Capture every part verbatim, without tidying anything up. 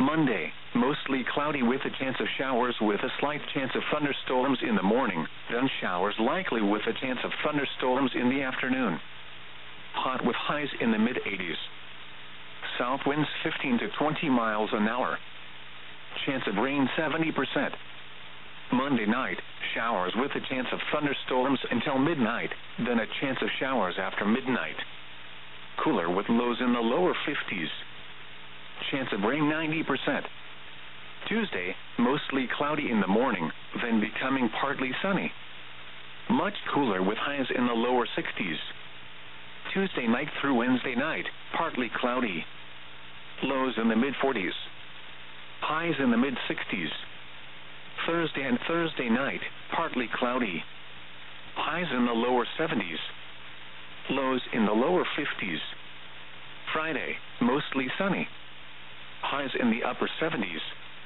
Monday, mostly cloudy with a chance of showers with a slight chance of thunderstorms in the morning, then showers likely with a chance of thunderstorms in the afternoon. Hot with highs in the mid eighties. South winds fifteen to twenty miles an hour. Chance of rain seventy percent. Monday night, showers with a chance of thunderstorms until midnight, then a chance of showers after midnight. Cooler with lows in the lower fifties. Chance of rain ninety percent. Tuesday, mostly cloudy in the morning, then becoming partly sunny. Much cooler with highs in the lower sixties. Tuesday night through Wednesday night, partly cloudy. Lows in the mid forties. Highs in the mid sixties. Thursday and Thursday night, partly cloudy. Highs in the lower seventies. Lows in the lower fifties. Friday, mostly sunny. Highs in the upper seventies.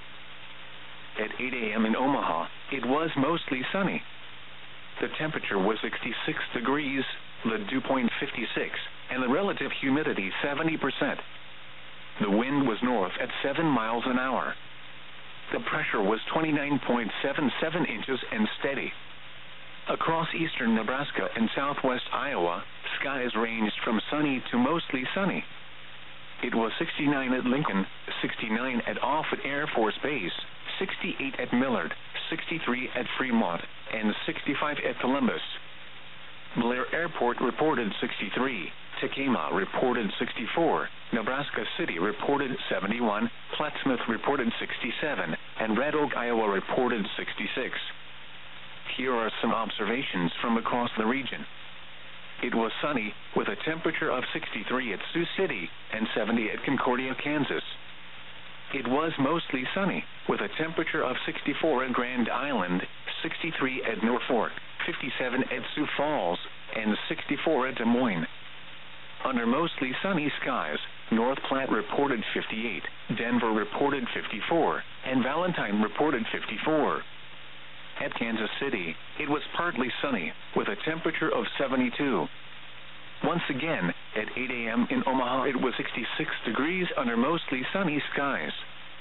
At eight a.m. in Omaha, it was mostly sunny. The temperature was sixty-six degrees, the dew point fifty-six, and the relative humidity seventy percent. The wind was north at seven miles an hour. The pressure was twenty-nine point seven seven inches and steady. Across eastern Nebraska and southwest Iowa, skies ranged from sunny to mostly sunny. It was sixty-nine at Lincoln, sixty-nine at Offutt Air Force Base, sixty-eight at Millard, sixty-three at Fremont, and sixty-five at Columbus. Blair Airport reported sixty-three, Tekamah reported sixty-four, Nebraska City reported seventy-one, Plattsmouth reported sixty-seven, and Red Oak, Iowa reported sixty-six. Here are some observations from across the region. It was sunny, with a temperature of sixty-three at Sioux City and seventy at Concordia, Kansas. It was mostly sunny, with a temperature of sixty-four at Grand Island, sixty-three at Norfolk, fifty-seven at Sioux Falls, and sixty-four at Des Moines. Under mostly sunny skies, North Platte reported fifty-eight, Denver reported fifty-four, and Valentine reported fifty-four. At Kansas City, it was partly sunny, with a temperature of seventy-two. Once again, at eight a.m. in Omaha, it was sixty-six degrees under mostly sunny skies.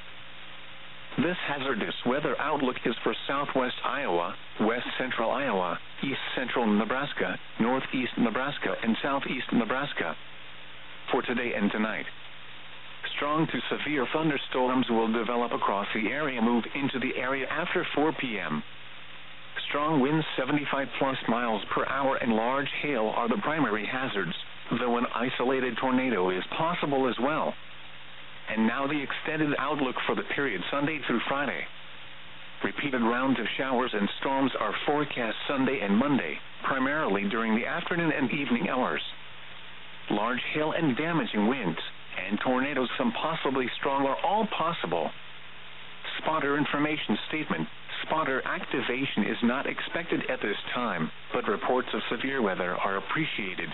This hazardous weather outlook is for southwest Iowa, west central Iowa, east central Nebraska, northeast Nebraska, and southeast Nebraska. For today and tonight, strong to severe thunderstorms will develop across the area, move into the area after four p.m. Strong winds seventy-five plus miles per hour and large hail are the primary hazards, though an isolated tornado is possible as well. And now the extended outlook for the period Sunday through Friday. Repeated rounds of showers and storms are forecast Sunday and Monday, primarily during the afternoon and evening hours. Large hail and damaging winds, and tornadoes, some possibly strong, are all possible. Spotter information statement. Spotter activation is not expected at this time, but reports of severe weather are appreciated.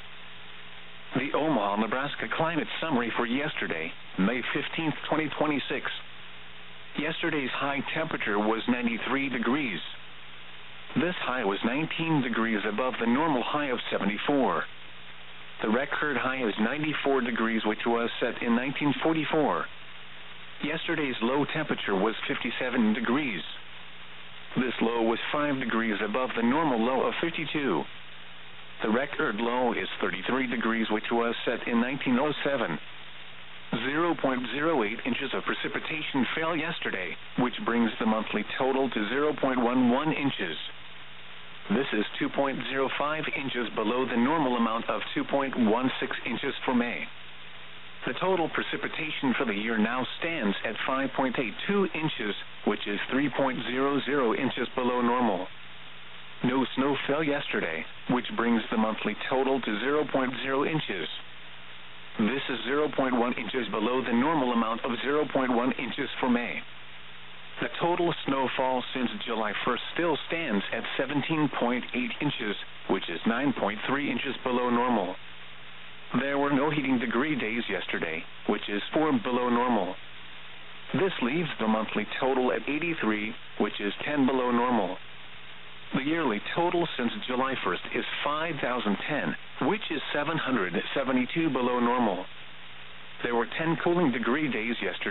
The Omaha, Nebraska climate summary for yesterday, May fifteenth, twenty twenty-six. Yesterday's high temperature was ninety-three degrees. This high was nineteen degrees above the normal high of seventy-four. The record high is ninety-four degrees, which was set in nineteen forty-four. Yesterday's low temperature was fifty-seven degrees. This low was five degrees above the normal low of fifty-two. The record low is thirty-three degrees, which was set in nineteen oh seven. zero point zero eight inches of precipitation fell yesterday, which brings the monthly total to zero point one one inches. This is two point zero five inches below the normal amount of two point one six inches for May. The total precipitation for the year now stands at five point eight two inches, which is three point zero zero inches below normal. No snow fell yesterday, which brings the monthly total to zero point zero inches. This is zero point one inches below the normal amount of zero point one inches for May. The total snowfall since July first still stands at seventeen point eight inches, which is nine point three inches below normal. There were no heating degree days yesterday, which is four below normal. This leaves the monthly total at eighty-three, which is ten below normal. The yearly total since July first is five thousand ten, which is seven hundred seventy-two below normal. There were ten cooling degree days yesterday,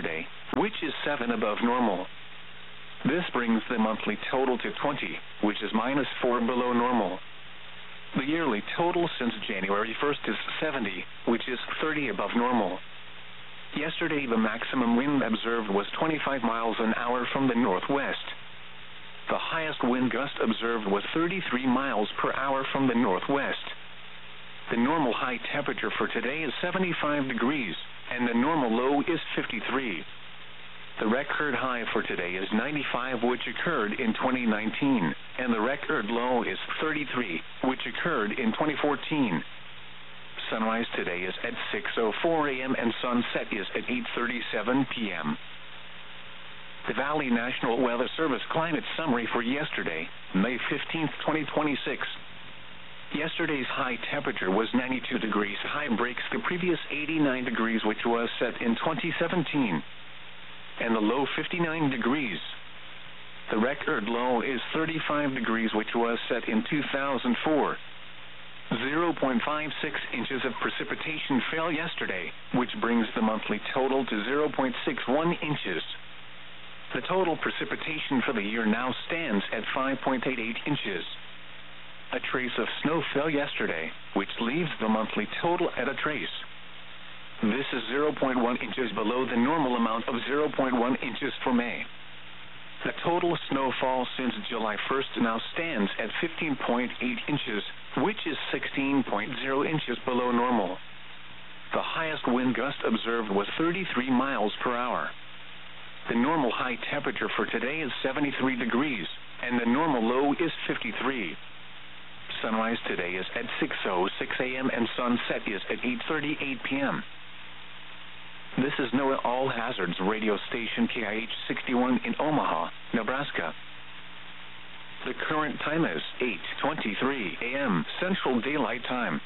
which is seven above normal. This brings the monthly total to twenty, which is minus four below normal. The yearly total since January first is seventy, which is thirty above normal. Yesterday the maximum wind observed was twenty-five miles an hour from the northwest. The highest wind gust observed was thirty-three miles per hour from the northwest. The normal high temperature for today is seventy-five degrees, and the normal low is fifty-three. The record high for today is ninety-five, which occurred in twenty nineteen, and the record low is thirty-three, which occurred in twenty fourteen. Sunrise today is at six oh four a m and sunset is at eight thirty-seven p m The Valley National Weather Service Climate Summary for yesterday, May fifteenth, twenty twenty-six. Yesterday's high temperature was ninety-two degrees. High breaks the previous eighty-nine degrees, which was set in twenty seventeen. And the low fifty-nine degrees. The record low is thirty-five degrees, which was set in two thousand four. zero point five six inches of precipitation fell yesterday, which brings the monthly total to zero point six one inches. The total precipitation for the year now stands at five point eight eight inches. A trace of snow fell yesterday, which leaves the monthly total at a trace. This is zero point one inches below the normal amount of zero point one inches for May. The total snowfall since July first now stands at fifteen point eight inches, which is sixteen point zero inches below normal. The highest wind gust observed was thirty-three miles per hour. The normal high temperature for today is seventy-three degrees, and the normal low is fifty-three. Sunrise today is at six oh six a m and sunset is at eight thirty-eight p m This is NOAA All Hazards radio station K I H sixty-one in Omaha, Nebraska. The current time is eight twenty-three a m Central Daylight Time.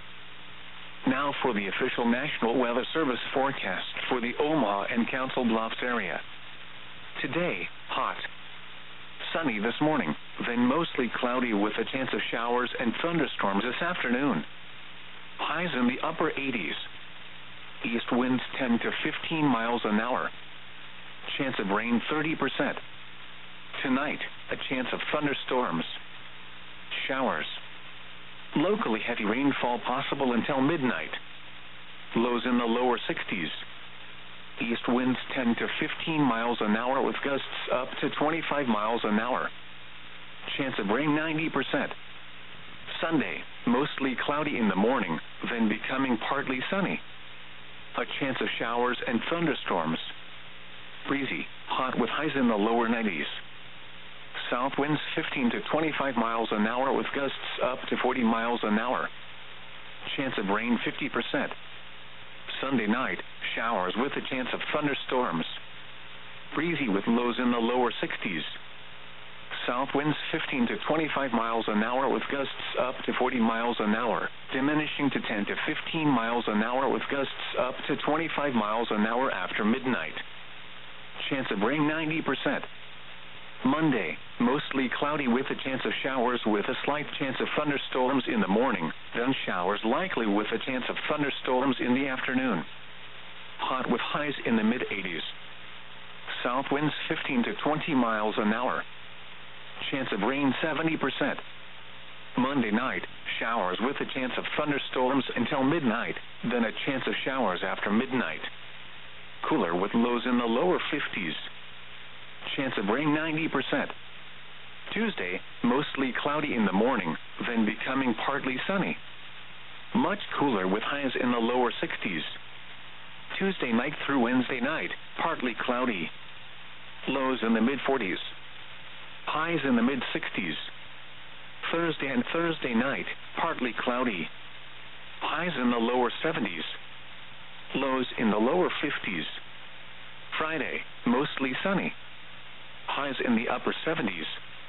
Now for the official National Weather Service forecast for the Omaha and Council Bluffs area. Today, hot. Sunny this morning, then mostly cloudy with a chance of showers and thunderstorms this afternoon. Highs in the upper eighties. East winds ten to fifteen miles an hour. Chance of rain thirty percent. Tonight, a chance of thunderstorms. Showers. Locally heavy rainfall possible until midnight. Lows in the lower sixties. East winds ten to fifteen miles an hour with gusts up to twenty-five miles an hour. Chance of rain ninety percent. Sunday, mostly cloudy in the morning, then becoming partly sunny. A chance of showers and thunderstorms. Breezy, hot with highs in the lower nineties. South winds fifteen to twenty-five miles an hour with gusts up to forty miles an hour. Chance of rain fifty percent. Sunday night, showers with a chance of thunderstorms. Breezy with lows in the lower sixties. South winds fifteen to twenty-five miles an hour with gusts up to forty miles an hour, diminishing to ten to fifteen miles an hour with gusts up to twenty-five miles an hour after midnight. Chance of rain ninety percent. Monday, mostly cloudy with a chance of showers with a slight chance of thunderstorms in the morning, then showers likely with a chance of thunderstorms in the afternoon. Hot with highs in the mid eighties. South winds fifteen to twenty miles an hour. Chance of rain seventy percent. Monday night, showers with a chance of thunderstorms until midnight, then a chance of showers after midnight. Cooler with lows in the lower fifties. Chance of rain ninety percent. Tuesday, mostly cloudy in the morning, then becoming partly sunny. Much cooler with highs in the lower sixties. Tuesday night through Wednesday night, partly cloudy. Lows in the mid forties. Highs in the mid sixties. Thursday and Thursday night, partly cloudy. Highs in the lower seventies. Lows in the lower fifties. Friday, mostly sunny. Highs in the upper seventies.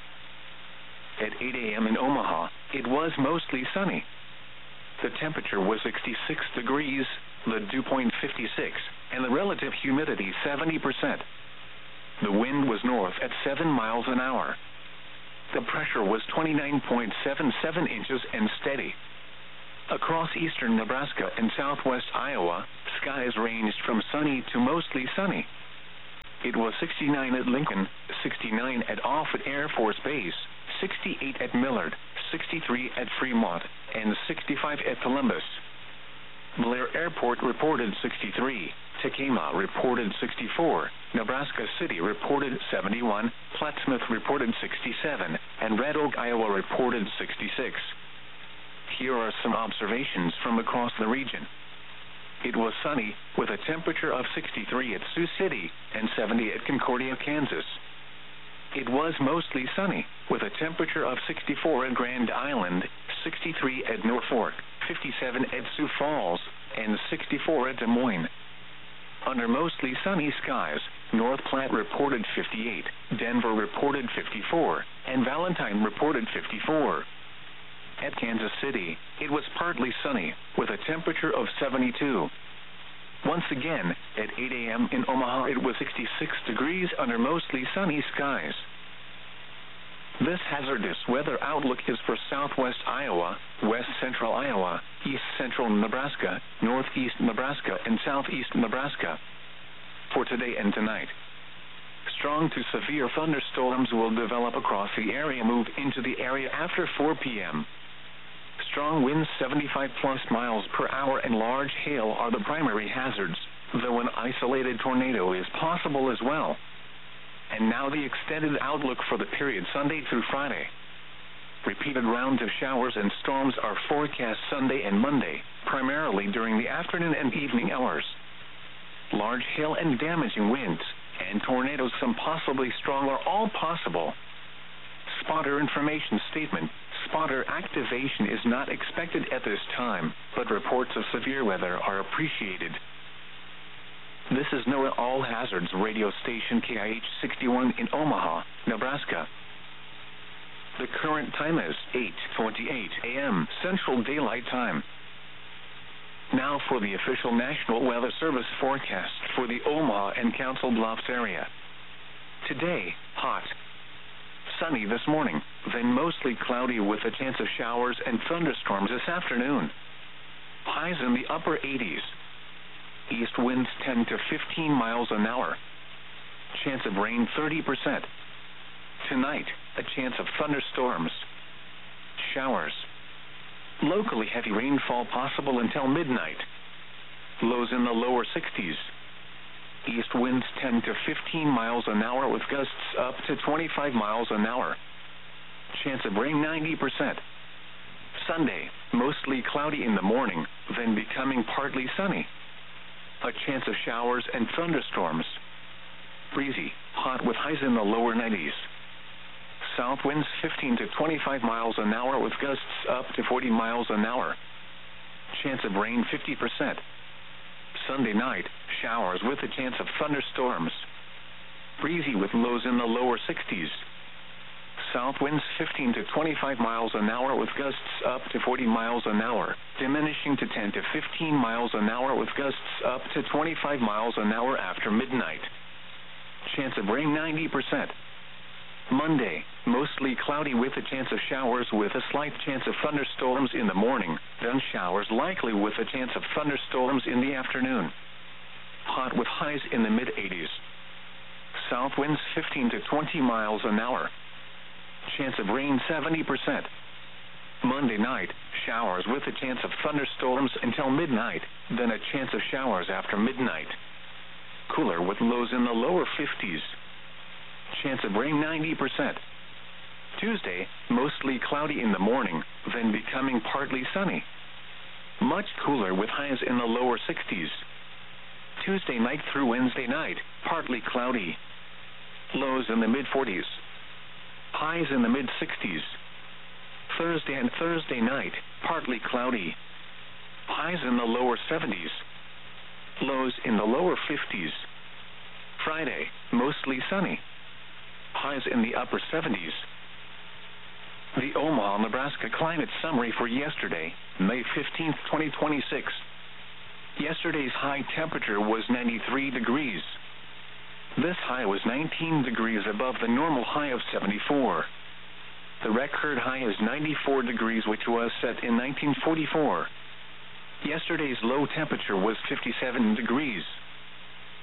At eight a m in Omaha, it was mostly sunny. The temperature was sixty-six degrees, the dew point fifty-six, and the relative humidity seventy percent. The wind was north at seven miles an hour. The pressure was twenty-nine point seven seven inches and steady. Across eastern Nebraska and southwest Iowa, skies ranged from sunny to mostly sunny. It was sixty-nine at Lincoln, sixty-nine at Offutt Air Force Base, sixty-eight at Millard, sixty-three at Fremont, and sixty-five at Columbus. Blair Airport reported sixty-three, Tacoma reported sixty-four, Nebraska City reported seventy-one, Plattsmouth reported sixty-seven, and Red Oak, Iowa reported sixty-six. Here are some observations from across the region. It was sunny, with a temperature of sixty-three at Sioux City and seventy at Concordia, Kansas. It was mostly sunny, with a temperature of sixty-four at Grand Island, sixty-three at Norfolk, fifty-seven at Sioux Falls, and sixty-four at Des Moines. Under mostly sunny skies, North Platte reported fifty-eight, Denver reported fifty-four, and Valentine reported fifty-four. At Kansas City, it was partly sunny, with a temperature of seventy-two. Once again, at eight a m in Omaha, it was sixty-six degrees under mostly sunny skies. This hazardous weather outlook is for southwest Iowa, west central Iowa, east central Nebraska, northeast Nebraska, and southeast Nebraska. For today and tonight, strong to severe thunderstorms will develop across the area, move into the area after four p m Strong winds seventy-five plus miles per hour and large hail are the primary hazards, though an isolated tornado is possible as well. And now the extended outlook for the period Sunday through Friday. Repeated rounds of showers and storms are forecast Sunday and Monday, primarily during the afternoon and evening hours. Large hail and damaging winds, and tornadoes, some possibly strong, are all possible. Spotter information statement. Spotter activation is not expected at this time, but reports of severe weather are appreciated. This is NOAA All Hazards radio station K I H sixty-one in Omaha, Nebraska. The current time is eight twenty-eight a m Central Daylight Time. Now for the official National Weather Service forecast for the Omaha and Council Bluffs area. Today, hot. Sunny this morning, then mostly cloudy with a chance of showers and thunderstorms this afternoon. Highs in the upper eighties. East winds ten to fifteen miles an hour. Chance of rain thirty percent. Tonight, a chance of thunderstorms. Showers. Locally heavy rainfall possible until midnight. Lows in the lower sixties. East winds ten to fifteen miles an hour with gusts up to twenty-five miles an hour. Chance of rain ninety percent. Sunday, mostly cloudy in the morning, then becoming partly sunny. A chance of showers and thunderstorms. Breezy, hot with highs in the lower nineties. South winds fifteen to twenty-five miles an hour with gusts up to forty miles an hour. Chance of rain fifty percent. Sunday night, showers with a chance of thunderstorms. Breezy with lows in the lower sixties. South winds fifteen to twenty-five miles an hour with gusts up to forty miles an hour, diminishing to ten to fifteen miles an hour with gusts up to twenty-five miles an hour after midnight. Chance of rain ninety percent. Monday, mostly cloudy with a chance of showers with a slight chance of thunderstorms in the morning, then showers likely with a chance of thunderstorms in the afternoon. Hot with highs in the mid eighties. South winds fifteen to twenty miles an hour. Chance of rain seventy percent. Monday night, showers with a chance of thunderstorms until midnight, then a chance of showers after midnight. Cooler with lows in the lower fifties. Chance of rain ninety percent. Tuesday, mostly cloudy in the morning, then becoming partly sunny. Much cooler with highs in the lower sixties. Tuesday night through Wednesday night, partly cloudy. Lows in the mid forties. Highs in the mid sixties. Thursday and Thursday night, partly cloudy. Highs in the lower seventies. Lows in the lower fifties. Friday, mostly sunny. Highs in the upper seventies. The Omaha, Nebraska climate summary for yesterday, May fifteenth, twenty twenty-six. Yesterday's high temperature was ninety-three degrees. This high was nineteen degrees above the normal high of seventy-four. The record high is ninety-four degrees, which was set in nineteen forty-four. Yesterday's low temperature was fifty-seven degrees.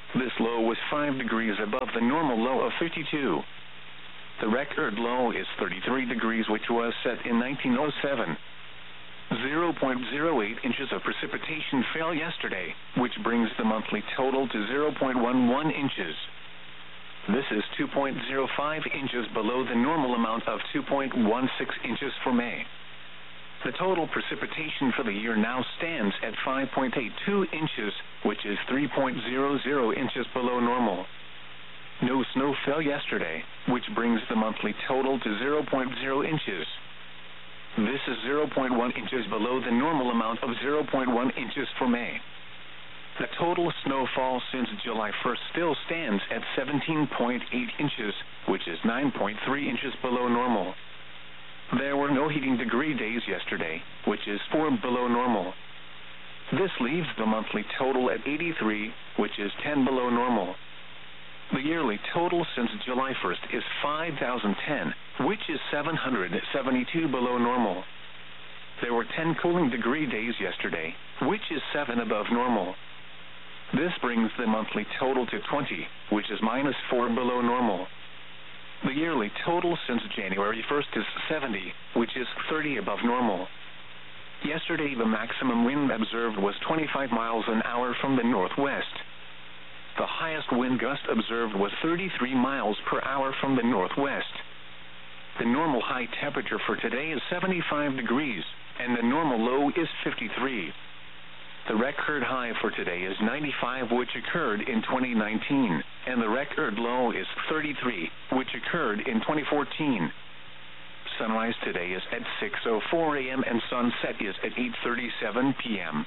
This low was five degrees above the normal low of fifty-two. The record low is thirty-three degrees, which was set in nineteen oh seven. zero point zero eight inches of precipitation fell yesterday, which brings the monthly total to zero point one one inches. This is two point zero five inches below the normal amount of two point one six inches for May. The total precipitation for the year now stands at five point eight two inches, which is three point zero zero inches below normal. No snow fell yesterday, which brings the monthly total to zero point zero inches. This is zero point one inches below the normal amount of zero point one inches for May. The total snowfall since July first still stands at seventeen point eight inches, which is nine point three inches below normal. There were no heating degree days yesterday, which is four below normal. This leaves the monthly total at eighty-three, which is ten below normal. The yearly total since July first is five thousand ten, which is seven hundred seventy-two below normal. There were ten cooling degree days yesterday, which is seven above normal. This brings the monthly total to twenty, which is minus four below normal. The yearly total since January first is seventy, which is thirty above normal. Yesterday the maximum wind observed was twenty-five miles an hour from the northwest. The highest wind gust observed was thirty-three miles per hour from the northwest. The normal high temperature for today is seventy-five degrees, and the normal low is fifty-three. The record high for today is ninety-five, which occurred in twenty nineteen, and the record low is thirty-three, which occurred in twenty fourteen. Sunrise today is at six oh four a m and sunset is at eight thirty-seven p m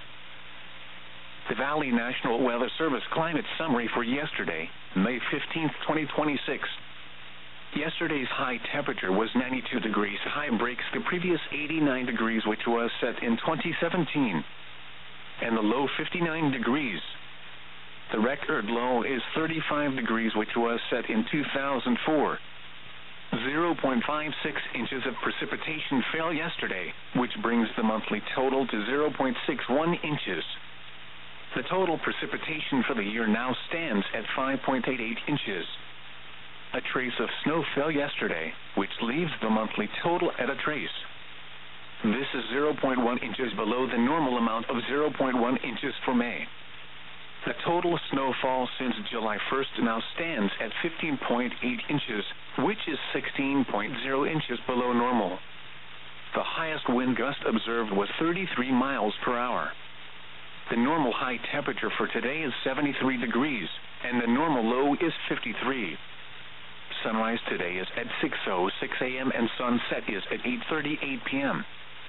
The Valley National Weather Service climate summary for yesterday, May fifteenth, twenty twenty-six. Yesterday's high temperature was ninety-two degrees. High breaks the previous eighty-nine degrees, which was set in twenty seventeen. And the low fifty-nine degrees. The record low is thirty-five degrees, which was set in two thousand four. zero point five six inches of precipitation fell yesterday, which brings the monthly total to zero point six one inches. The total precipitation for the year now stands at five point eight eight inches. A trace of snow fell yesterday, which leaves the monthly total at a trace. This is zero point one inches below the normal amount of zero point one inches for May. The total snowfall since July first now stands at fifteen point eight inches, which is sixteen point zero inches below normal. The highest wind gust observed was thirty-three miles per hour. The normal high temperature for today is seventy-three degrees, and the normal low is fifty-three. Sunrise today is at six oh six a m and sunset is at eight thirty-eight p m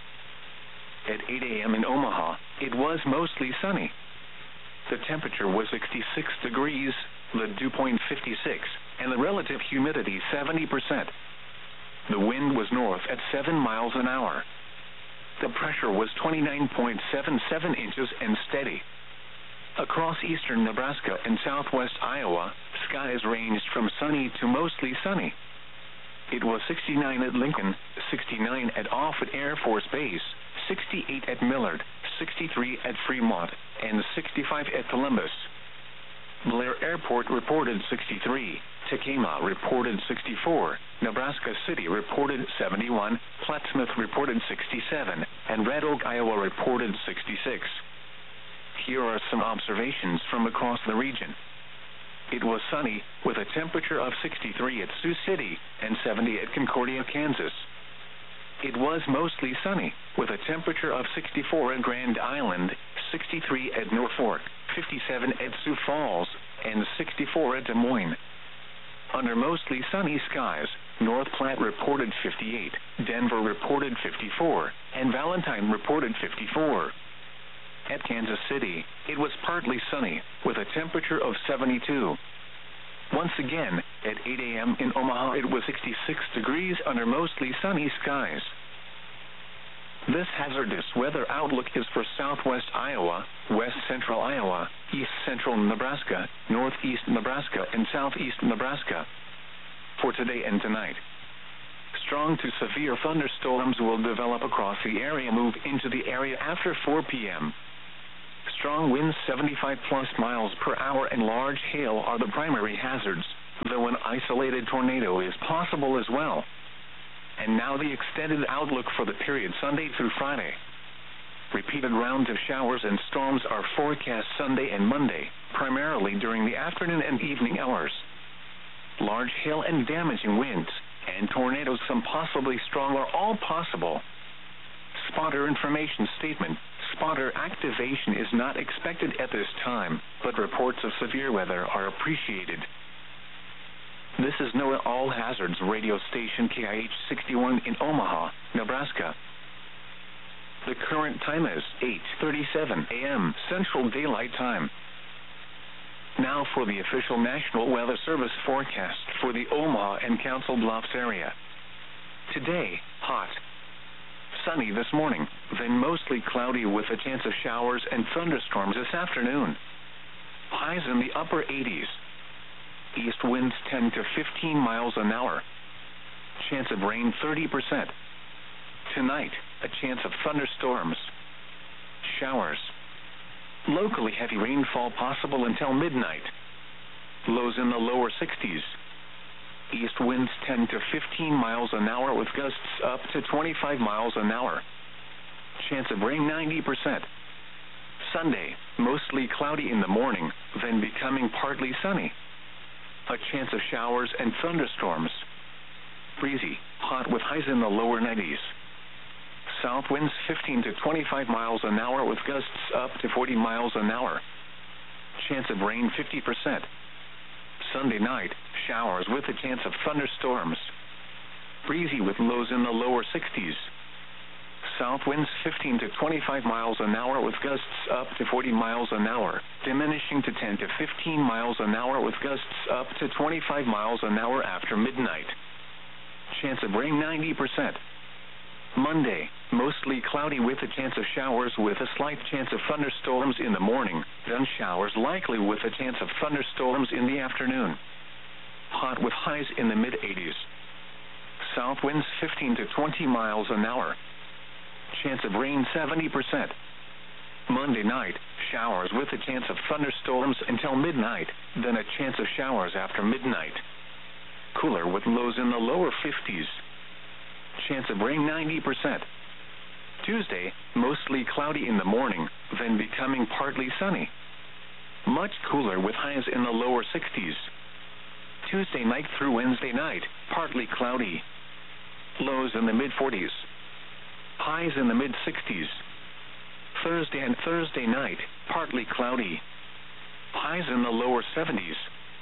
At eight a m in Omaha, it was mostly sunny. The temperature was sixty-six degrees, the dew point fifty-six, and the relative humidity seventy percent. The wind was north at seven miles an hour. The pressure was twenty-nine point seven seven inches and steady. Across eastern Nebraska and southwest Iowa, skies ranged from sunny to mostly sunny. It was sixty-nine at Lincoln, sixty-nine at Offutt Air Force Base, sixty-eight at Millard, sixty-three at Fremont, and sixty-five at Columbus. Blair Airport reported sixty-three, Tacoma reported sixty-four, Nebraska City reported seventy-one, Plattsmouth reported sixty-seven, and Red Oak, Iowa reported sixty-six. Here are some observations from across the region. It was sunny, with a temperature of sixty-three at Sioux City and seventy at Concordia, Kansas. It was mostly sunny, with a temperature of sixty-four at Grand Island, sixty-three at Norfolk, fifty-seven at Sioux Falls, and sixty-four at Des Moines. Under mostly sunny skies, North Platte reported fifty-eight, Denver reported fifty-four, and Valentine reported fifty-four. At Kansas City, it was partly sunny, with a temperature of seventy-two. Once again, at eight a m in Omaha, it was sixty-six degrees under mostly sunny skies. This hazardous weather outlook is for southwest Iowa, west central Iowa, east central Nebraska, northeast Nebraska, and southeast Nebraska. For today and tonight, strong to severe thunderstorms will develop across the area, move into the area after four p m strong winds seventy-five plus miles per hour and large hail are the primary hazards, though an isolated tornado is possible as well. And now the extended outlook for the period Sunday through Friday. Repeated rounds of showers and storms are forecast Sunday and Monday, primarily during the afternoon and evening hours. Large hail and damaging winds, and tornadoes, some possibly strong, are all possible. Spotter information statement. Spotter activation is not expected at this time, but reports of severe weather are appreciated. This is NOAA All Hazards radio station K I H sixty-one in Omaha, Nebraska. The current time is eight thirty-seven a m Central Daylight Time. Now for the official National Weather Service forecast for the Omaha and Council Bluffs area. Today, hot. Sunny this morning, then mostly cloudy with a chance of showers and thunderstorms this afternoon. Highs in the upper eighties. East winds ten to fifteen miles an hour. Chance of rain thirty percent. Tonight, a chance of thunderstorms. Showers. Locally heavy rainfall possible until midnight. Lows in the lower sixties. East winds ten to fifteen miles an hour with gusts up to twenty-five miles an hour. Chance of rain ninety percent. Sunday, mostly cloudy in the morning, then becoming partly sunny. A chance of showers and thunderstorms. Breezy, hot with highs in the lower nineties. South winds fifteen to twenty-five miles an hour with gusts up to forty miles an hour. Chance of rain fifty percent. Sunday night, showers with a chance of thunderstorms. Breezy with lows in the lower sixties. South winds fifteen to twenty-five miles an hour with gusts up to forty miles an hour, diminishing to ten to fifteen miles an hour with gusts up to twenty-five miles an hour after midnight. Chance of rain ninety percent. Monday, mostly cloudy with a chance of showers with a slight chance of thunderstorms in the morning, then showers likely with a chance of thunderstorms in the afternoon. Hot with highs in the mid eighties. South winds fifteen to twenty miles an hour. Chance of rain seventy percent. Monday night, showers with a chance of thunderstorms until midnight, then a chance of showers after midnight. Cooler with lows in the lower fifties. Chance of rain ninety percent. Tuesday, mostly cloudy in the morning, then becoming partly sunny. Much cooler with highs in the lower sixties. Tuesday night through Wednesday night, partly cloudy. Lows in the mid forties. Highs in the mid sixties. Thursday and Thursday night, partly cloudy. Highs in the lower seventies.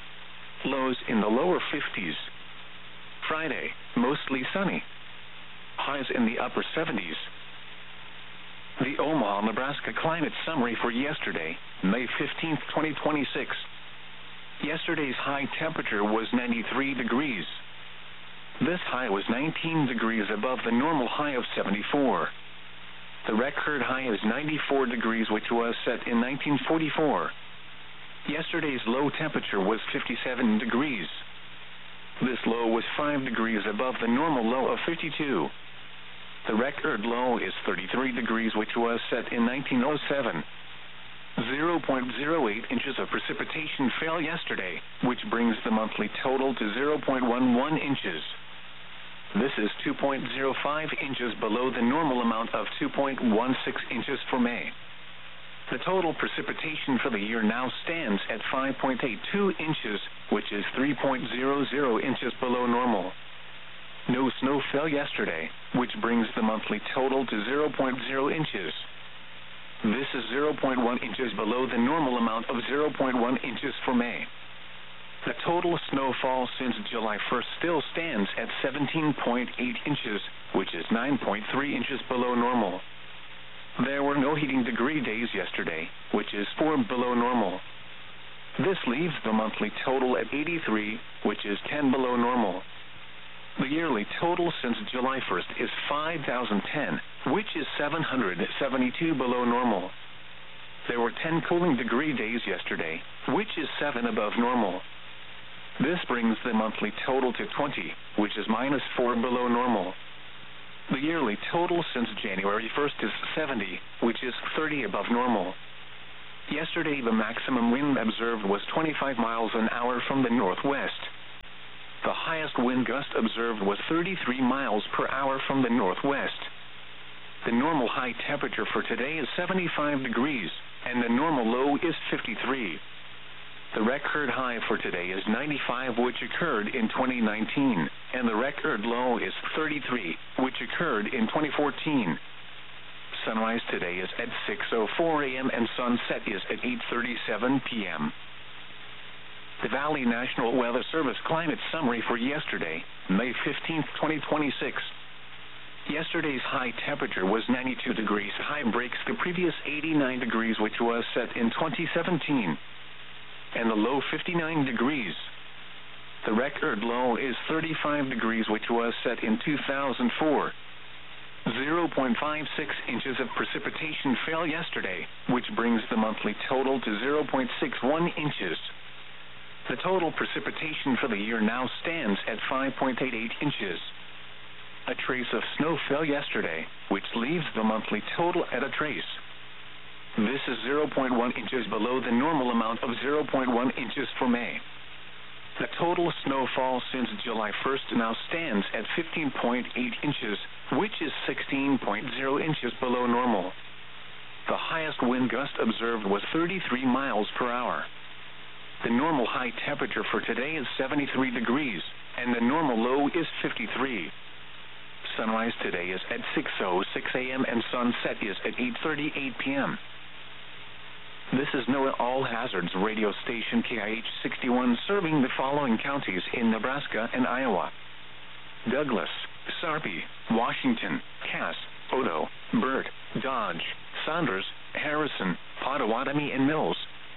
Lows in the lower fifties. Friday, mostly sunny. Highs in the upper seventies. The Omaha, Nebraska climate summary for yesterday, May fifteenth, twenty twenty-six. Yesterday's high temperature was ninety-three degrees. This high was nineteen degrees above the normal high of seventy-four. The record high is ninety-four degrees, which was set in nineteen forty-four. Yesterday's low temperature was fifty-seven degrees. This low was five degrees above the normal low of fifty-two. The record low is thirty-three degrees, which was set in nineteen oh seven. zero point zero eight inches of precipitation fell yesterday, which brings the monthly total to zero point one one inches. This is two point zero five inches below the normal amount of two point one six inches for May. The total precipitation for the year now stands at five point eight two inches, which is three point zero zero inches below normal. No snow fell yesterday, which brings the monthly total to zero point zero inches. This is zero point one inches below the normal amount of zero point one inches for May. The total snowfall since July first still stands at seventeen point eight inches, which is nine point three inches below normal. There were no heating degree days yesterday, which is four below normal. This leaves the monthly total at eighty-three, which is ten below normal. The yearly total since July first is five thousand ten, which is seven hundred seventy-two below normal. There were ten cooling degree days yesterday, which is seven above normal. This brings the monthly total to twenty, which is minus four below normal. The yearly total since January first is seventy, which is thirty above normal. Yesterday, the maximum wind observed was twenty-five miles an hour from the northwest. The highest wind gust observed was thirty-three miles per hour from the northwest. The normal high temperature for today is seventy-five degrees, and the normal low is fifty-three. The record high for today is ninety-five, which occurred in twenty nineteen, and the record low is thirty-three, which occurred in twenty fourteen. Sunrise today is at six oh four a m and sunset is at eight thirty-seven p m The Valley National Weather Service Climate Summary for yesterday, May fifteenth, twenty twenty-six. Yesterday's high temperature was ninety-two degrees. High breaks the previous eighty-nine degrees, which was set in twenty seventeen. And the low fifty-nine degrees. The record low is thirty-five degrees, which was set in two thousand four. zero point five six inches of precipitation fell yesterday, which brings the monthly total to zero point six one inches. The total precipitation for the year now stands at five point eight eight inches. A trace of snow fell yesterday, which leaves the monthly total at a trace. This is zero point one inches below the normal amount of zero point one inches for May. The total snowfall since July first now stands at fifteen point eight inches, which is sixteen point zero inches below normal. The highest wind gust observed was thirty-three miles per hour. The normal high temperature for today is seventy-three degrees, and the normal low is fifty-three. Sunrise today is at six oh six a m and sunset is at eight thirty-eight p m This is NOAA All Hazards radio station K I H sixty-one, serving the following counties in Nebraska and Iowa: Douglas, Sarpy, Washington, Cass, Odo, Burt, Dodge, Saunders, Harrison, Pottawatomie, and Mills.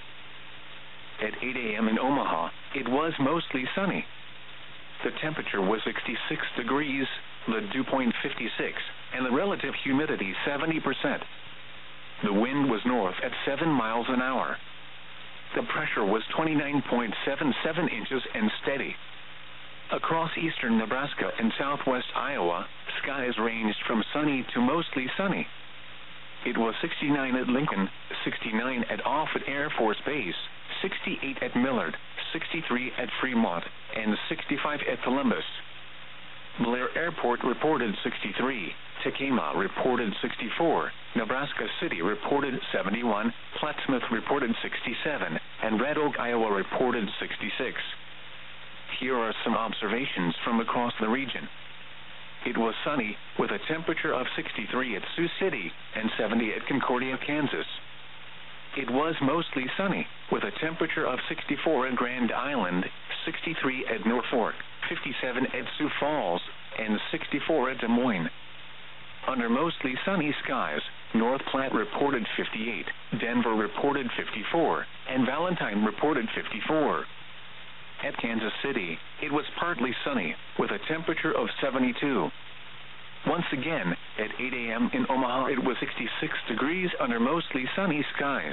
At eight a m in Omaha, it was mostly sunny. The temperature was sixty-six degrees, the dew point fifty-six, and the relative humidity seventy percent. The wind was north at seven miles an hour. The pressure was twenty-nine point seven seven inches and steady. Across eastern Nebraska and southwest Iowa, skies ranged from sunny to mostly sunny. It was sixty-nine at Lincoln, sixty-nine at Offutt Air Force Base, sixty-eight at Millard, sixty-three at Fremont, and sixty-five at Columbus. Blair Airport reported sixty-three, Tekema reported sixty-four, Nebraska City reported seventy-one, Plattsmouth reported sixty-seven, and Red Oak, Iowa reported sixty-six. Here are some observations from across the region. It was sunny, with a temperature of sixty-three at Sioux City and seventy at Concordia, Kansas. It was mostly sunny, with a temperature of sixty-four at Grand Island, sixty-three at Norfolk, fifty-seven at Sioux Falls, and sixty-four at Des Moines. Under mostly sunny skies, North Platte reported fifty-eight, Denver reported fifty-four, and Valentine reported fifty-four. At Kansas City, it was partly sunny, with a temperature of seventy-two. Once again, at eight a m in Omaha, it was sixty-six degrees under mostly sunny skies.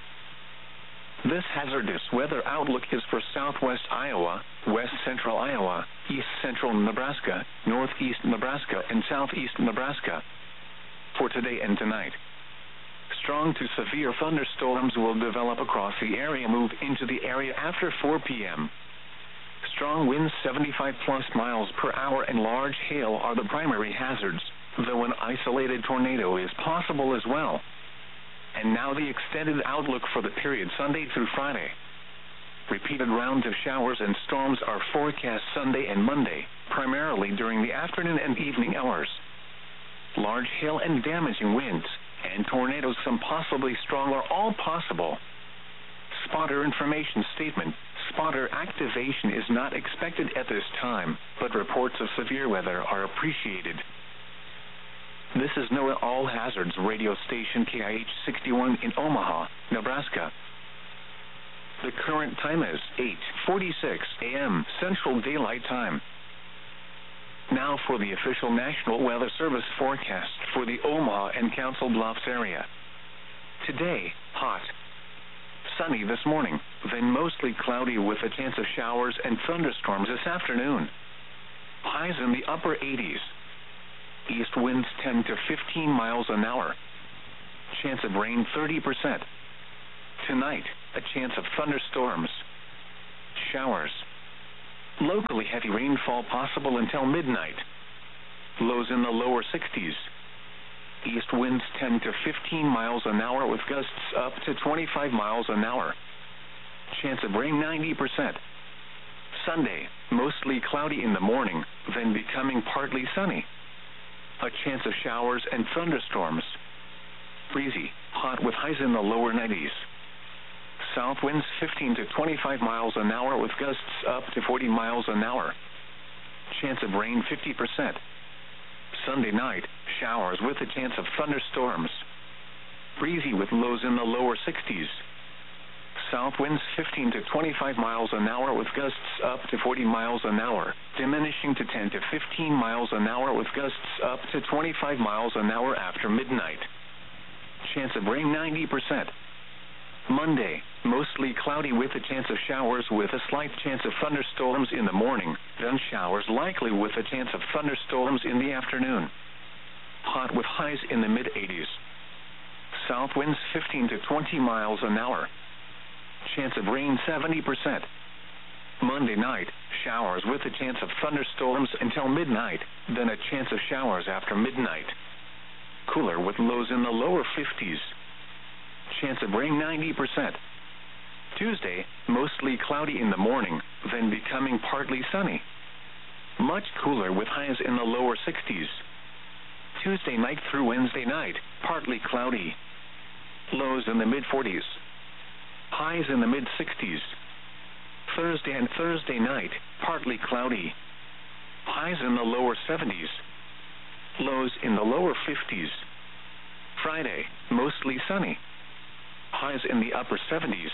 This hazardous weather outlook is for southwest Iowa, west central Iowa, east central Nebraska, northeast Nebraska, and southeast Nebraska. For today and tonight, strong to severe thunderstorms will develop across the area, move into the area after four p m Strong winds seventy-five plus miles per hour and large hail are the primary hazards, though an isolated tornado is possible as well. And now the extended outlook for the period Sunday through Friday. Repeated rounds of showers and storms are forecast Sunday and Monday, primarily during the afternoon and evening hours. Large hail and damaging winds, and tornadoes, some possibly strong, are all possible. Spotter information statement: spotter activation is not expected at this time, but reports of severe weather are appreciated. This is NOAA All Hazards radio station K I H sixty-one in Omaha, Nebraska. The current time is eight forty-six a m Central Daylight Time. Now for the official National Weather Service forecast for the Omaha and Council Bluffs area. Today, hot. Sunny this morning, then mostly cloudy with a chance of showers and thunderstorms this afternoon. Highs in the upper eighties. East winds ten to fifteen miles an hour. Chance of rain thirty percent. Tonight, a chance of thunderstorms. Showers. Locally heavy rainfall possible until midnight. Lows in the lower sixties. East winds ten to fifteen miles an hour with gusts up to twenty-five miles an hour. Chance of rain ninety percent. Sunday, mostly cloudy in the morning, then becoming partly sunny. A chance of showers and thunderstorms. Breezy, hot with highs in the lower nineties. South winds fifteen to twenty-five miles an hour with gusts up to forty miles an hour. Chance of rain fifty percent. Sunday night, showers with a chance of thunderstorms. Breezy with lows in the lower sixties. South winds fifteen to twenty-five miles an hour with gusts up to forty miles an hour, diminishing to ten to fifteen miles an hour with gusts up to twenty-five miles an hour after midnight. Chance of rain ninety percent. Monday, mostly cloudy with a chance of showers with a slight chance of thunderstorms in the morning, then showers likely with a chance of thunderstorms in the afternoon. Hot with highs in the mid eighties. South winds fifteen to twenty miles an hour. Chance of rain seventy percent. Monday night, showers with a chance of thunderstorms until midnight, then a chance of showers after midnight. Cooler with lows in the lower fifties. Chance of rain ninety percent. Tuesday, mostly cloudy in the morning, then becoming partly sunny. Much cooler with highs in the lower sixties. Tuesday night through Wednesday night, partly cloudy. Lows in the mid forties. Highs in the mid sixties. Thursday and Thursday night, partly cloudy. Highs in the lower seventies. Lows in the lower fifties. Friday, mostly sunny. Highs in the upper seventies.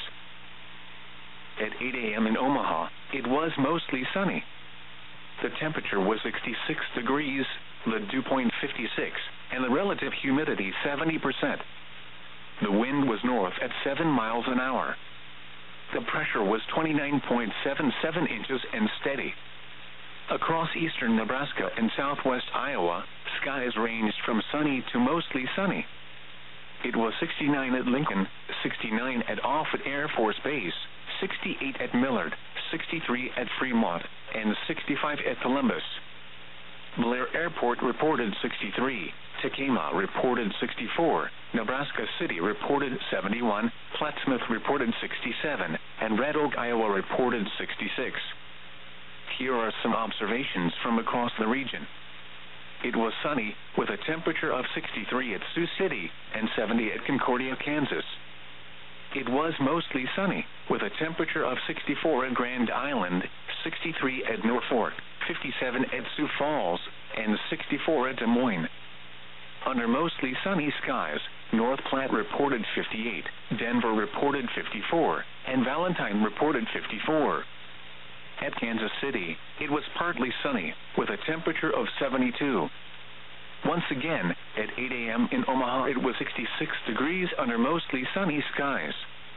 At eight a.m. in Omaha, it was mostly sunny. The temperature was sixty-six degrees, the dew point fifty-six, and the relative humidity seventy percent. The wind was north at seven miles an hour. The pressure was twenty-nine point seven seven inches and steady. Across eastern Nebraska and southwest Iowa, skies ranged from sunny to mostly sunny. It was sixty-nine at Lincoln, sixty-nine at Offutt Air Force Base, sixty-eight at Millard, sixty-three at Fremont, and sixty-five at Columbus. Blair Airport reported sixty-three, Tacoma reported sixty-four, Nebraska City reported seventy-one, Plattsmouth reported sixty-seven, and Red Oak, Iowa reported sixty-six. Here are some observations from across the region. It was sunny, with a temperature of sixty-three at Sioux City and seventy at Concordia, Kansas. It was mostly sunny, with a temperature of sixty-four at Grand Island, sixty-three at Norfolk, fifty-seven at Sioux Falls, and sixty-four at Des Moines. Under mostly sunny skies, North Platte reported fifty-eight, Denver reported fifty-four, and Valentine reported fifty-four. At Kansas City, it was partly sunny, with a temperature of seventy-two. Once again, at eight a.m. in Omaha, it was sixty-six degrees under mostly sunny skies.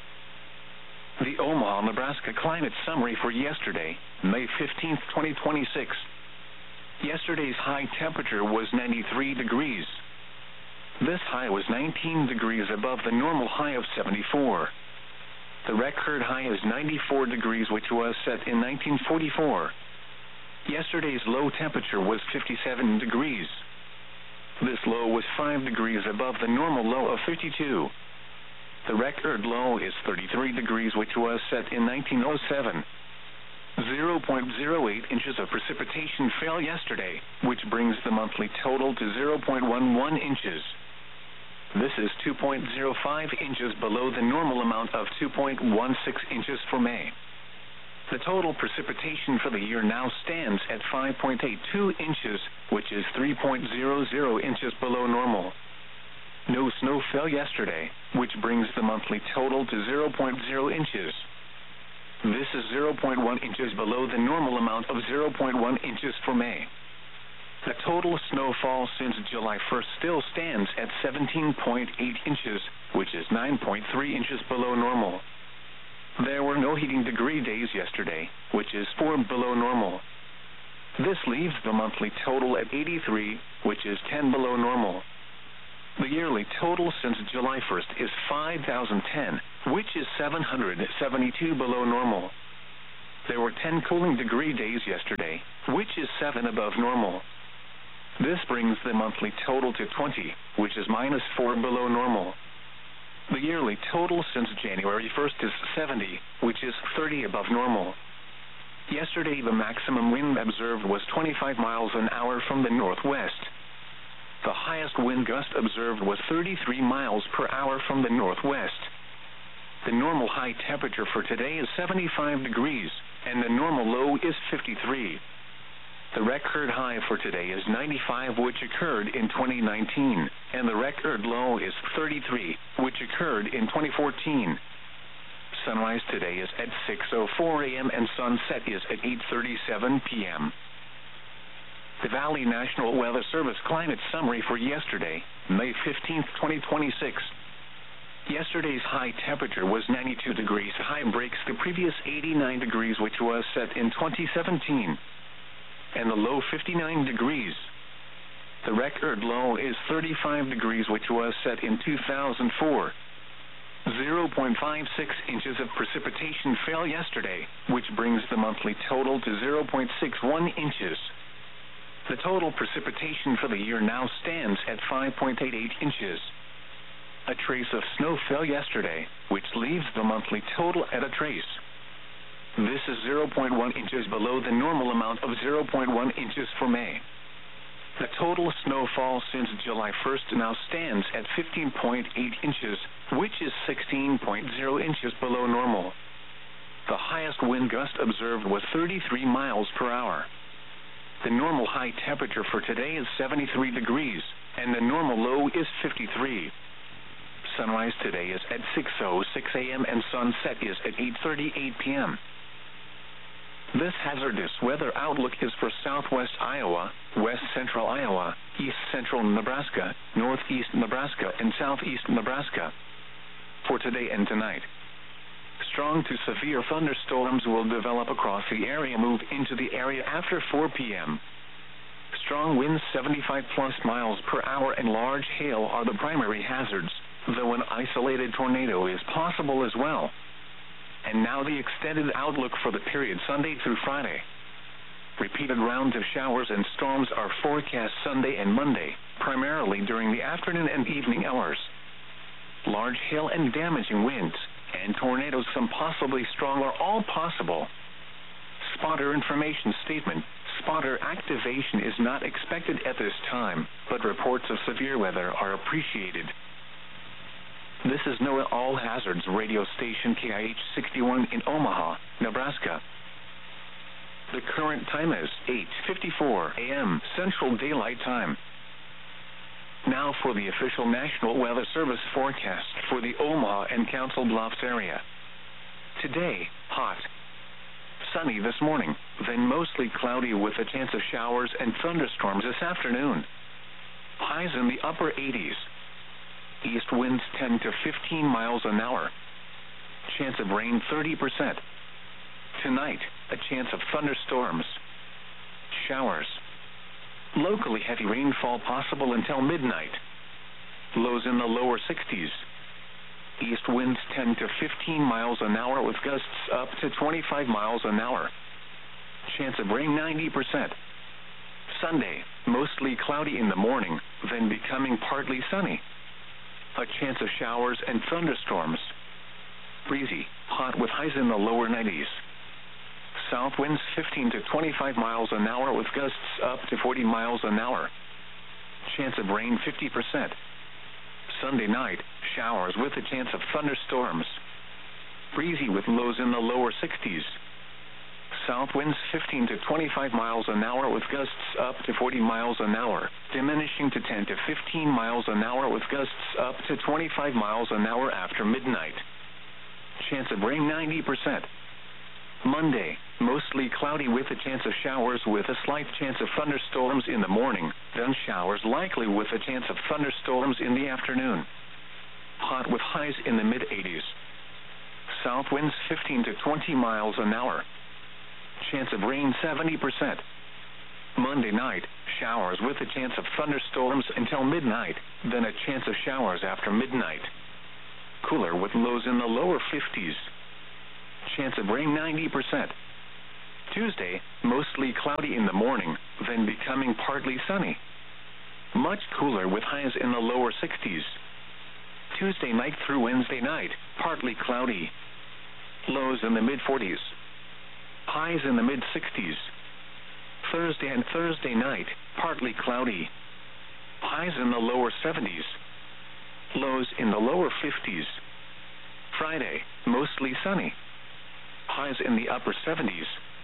The Omaha, Nebraska climate summary for yesterday, May fifteenth, twenty twenty-six. Yesterday's high temperature was ninety-three degrees. This high was nineteen degrees above the normal high of seventy-four. The record high is ninety-four degrees, which was set in nineteen forty-four. Yesterday's low temperature was fifty-seven degrees. This low was five degrees above the normal low of fifty-two. The record low is thirty-three degrees, which was set in nineteen oh seven. zero point zero eight inches of precipitation fell yesterday, which brings the monthly total to zero point one one inches. This is two point zero five inches below the normal amount of two point one six inches for May. The total precipitation for the year now stands at five point eight two inches, which is three point zero zero inches below normal. No snow fell yesterday, which brings the monthly total to zero point zero inches. This is zero point one inches below the normal amount of zero point one inches for May. The total snowfall since July first still stands at seventeen point eight inches, which is nine point three inches below normal. There were no heating degree days yesterday, which is four below normal. This leaves the monthly total at eighty-three, which is ten below normal. The yearly total since July first is five thousand ten, which is seven hundred seventy-two below normal. There were ten cooling degree days yesterday, which is seven above normal. This brings the monthly total to twenty, which is minus four below normal. The yearly total since January first is seventy, which is thirty above normal. Yesterday the maximum wind observed was twenty-five miles an hour from the northwest. The highest wind gust observed was thirty-three miles per hour from the northwest. The normal high temperature for today is seventy-five degrees, and the normal low is fifty-three. The record high for today is ninety-five, which occurred in twenty nineteen, and the record low is thirty-three, which occurred in twenty fourteen. Sunrise today is at six oh four a m and sunset is at eight thirty-seven p m The Valley National Weather Service climate summary for yesterday, May fifteenth, twenty twenty-six. Yesterday's high temperature was ninety-two degrees. High breaks the previous eighty-nine degrees, which was set in twenty seventeen. And the low fifty-nine degrees. The record low is thirty-five degrees, which was set in two thousand four. zero point five six inches of precipitation fell yesterday, which brings the monthly total to zero point six one inches. The total precipitation for the year now stands at five point eight eight inches. A trace of snow fell yesterday, which leaves the monthly total at a trace. This is zero point one inches below the normal amount of zero point one inches for May. The total snowfall since July first now stands at fifteen point eight inches, which is sixteen point zero inches below normal. The highest wind gust observed was thirty-three miles per hour. The normal high temperature for today is seventy-three degrees, and the normal low is fifty-three. Sunrise today is at six oh six a m and sunset is at eight thirty-eight p m This hazardous weather outlook is for southwest Iowa, west central Iowa, east central Nebraska, northeast Nebraska, and southeast Nebraska. For today and tonight, strong to severe thunderstorms will develop across the area, move into the area after four p m Strong winds seventy-five plus miles per hour and large hail are the primary hazards, though an isolated tornado is possible as well. And now the extended outlook for the period Sunday through Friday. Repeated rounds of showers and storms are forecast Sunday and Monday, primarily during the afternoon and evening hours. Large hail and damaging winds, and tornadoes, some possibly strong, are all possible. Spotter information statement. Spotter activation is not expected at this time, but reports of severe weather are appreciated. This is NOAA All Hazards radio station K I H sixty-one in Omaha, Nebraska. The current time is eight fifty-four a m Central Daylight Time. Now for the official National Weather Service forecast for the Omaha and Council Bluffs area. Today, hot. Sunny this morning, then mostly cloudy with a chance of showers and thunderstorms this afternoon. Highs in the upper eighties. East winds ten to fifteen miles an hour. Chance of rain thirty percent. Tonight, a chance of thunderstorms. Showers. Locally heavy rainfall possible until midnight. Lows in the lower sixties. East winds ten to fifteen miles an hour with gusts up to twenty-five miles an hour. Chance of rain ninety percent. Sunday, mostly cloudy in the morning, then becoming partly sunny. A chance of showers and thunderstorms. Breezy, hot with highs in the lower nineties. South winds fifteen to twenty-five miles an hour with gusts up to forty miles an hour. Chance of rain fifty percent. Sunday night, showers with a chance of thunderstorms. Breezy with lows in the lower sixties. South winds fifteen to twenty-five miles an hour with gusts up to forty miles an hour, diminishing to ten to fifteen miles an hour with gusts up to twenty-five miles an hour after midnight. Chance of rain ninety percent. Monday, mostly cloudy with a chance of showers with a slight chance of thunderstorms in the morning, then showers likely with a chance of thunderstorms in the afternoon. Hot with highs in the mid eighties. South winds fifteen to twenty miles an hour. Chance of rain seventy percent. Monday night, showers with a chance of thunderstorms until midnight, then a chance of showers after midnight. cooler with lows in the lower fifties. Chance of rain ninety percent. Tuesday, mostly cloudy in the morning, then becoming partly sunny. Much cooler with highs in the lower sixties. Tuesday night through Wednesday night, partly cloudy. Lows in the mid-forties. Highs in the mid-sixties. Thursday and Thursday night, partly cloudy. Highs in the lower seventies. Lows in the lower fifties. Friday, mostly sunny. Highs in the upper seventies.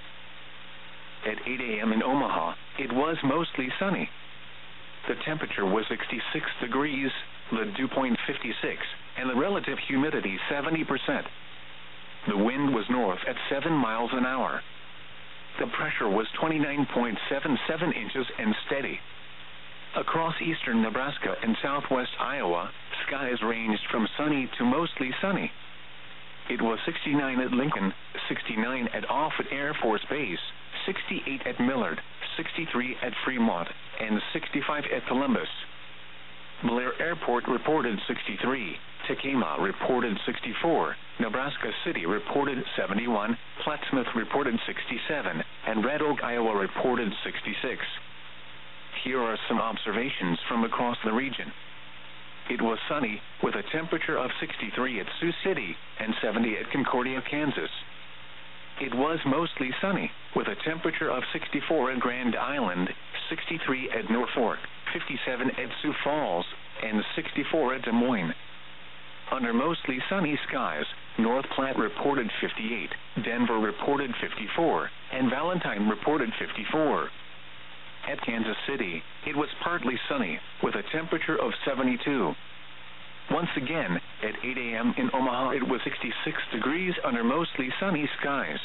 At eight a.m. in Omaha, it was mostly sunny. The temperature was sixty-six degrees, the dew point fifty-six, and the relative humidity seventy percent. The wind was north at seven miles an hour. The pressure was twenty-nine point seven seven inches and steady. Across eastern Nebraska and southwest Iowa, skies ranged from sunny to mostly sunny. It was sixty-nine at Lincoln, sixty-nine at Offutt Air Force Base, sixty-eight at Millard, sixty-three at Fremont, and sixty-five at Columbus. Blair Airport reported sixty-three, Tekamah reported sixty-four, Nebraska City reported seventy-one, Plattsmouth reported sixty-seven, and Red Oak, Iowa reported sixty-six. Here are some observations from across the region. It was sunny, with a temperature of sixty-three at Sioux City and seventy at Concordia, Kansas. It was mostly sunny, with a temperature of sixty-four at Grand Island, sixty-three at Norfolk, fifty-seven at Sioux Falls, and sixty-four at Des Moines. Under mostly sunny skies, North Platte reported fifty-eight, Denver reported fifty-four, and Valentine reported fifty-four. At Kansas City, it was partly sunny, with a temperature of seventy-two. Once again, at eight a.m. in Omaha, it was sixty-six degrees under mostly sunny skies.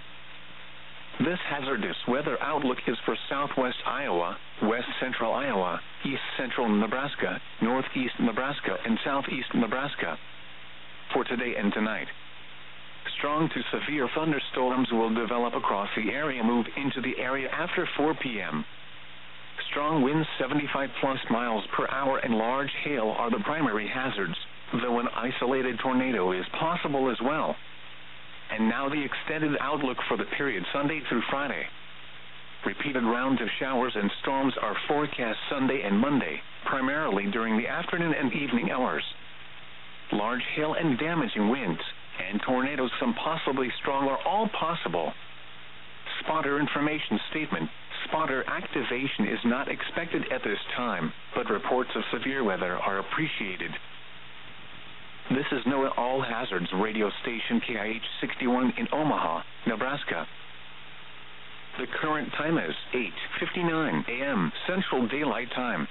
This hazardous weather outlook is for southwest Iowa, west central Iowa, east central Nebraska, northeast Nebraska, and southeast Nebraska. For today and tonight, strong to severe thunderstorms will develop across the area, move into the area after four p.m. Strong winds seventy-five plus miles per hour and large hail are the primary hazards, though an isolated tornado is possible as well. And now the extended outlook for the period Sunday through Friday. Repeated rounds of showers and storms are forecast Sunday and Monday, primarily during the afternoon and evening hours. Large hail and damaging winds, and tornadoes, some possibly strong, are all possible. Spotter information statement. Spotter activation is not expected at this time, but reports of severe weather are appreciated. This is NOAA All Hazards radio station K I H sixty-one in Omaha, Nebraska. The current time is eight fifty-nine a.m. Central Daylight Time.